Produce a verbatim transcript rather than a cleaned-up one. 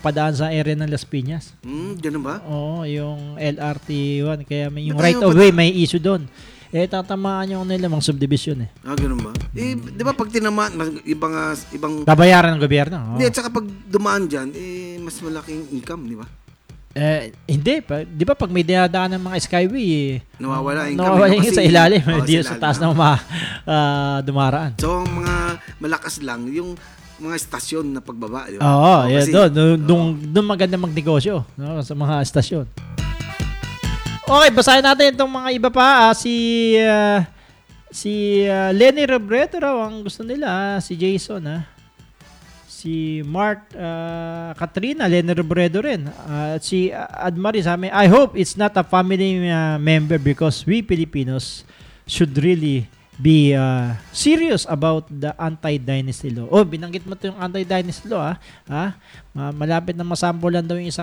padaan sa area ng Las Piñas. Hmm, ganun ba? Oo, yung L R T one. Kaya may, yung Ba't right ayaw of ba- way, may issue doon. Eh, tatamaan yung nila mga subdivision eh. Ah, ganun ba? Eh, di ba pag tinamaan, mas- ibang, ah, ibang, Babayaran ng gobyerno. Oo. hindi, at saka pag dumaan dyan, eh, mas malaking income, di ba? Eh, hindi. Pa, di ba pag may dinadaan ng mga skyway, eh, Nawawala yung nawawala kami, no? yung Kasi- sa ilalim. Oo, Hindi sa sa taas ilalim. na ma, ah, dumaraan. So, ang mga malakas lang, yung mga estasyon na pagbaba, di ba? Oo, Oo, yeah, kasi- doon. Doon, oo. doon, doon maganda magnegosyo, no, sa mga estasyon. Okay, basahin natin itong mga iba pa. Ah, si ah, si ah, Lenny Robredo raw ang gusto nila. Ah, si Jason, ah. Si Mark ah, Katrina, Lenny Robredo rin. Ah, at si ah, Admari sa amin, I hope it's not a family ah, member because we Filipinos should really be uh, serious about the anti-dynasty law. Oh, binanggit mo 'to yung anti-dynasty law, ah. Ha? Ma- malapit na masampulan daw yung isang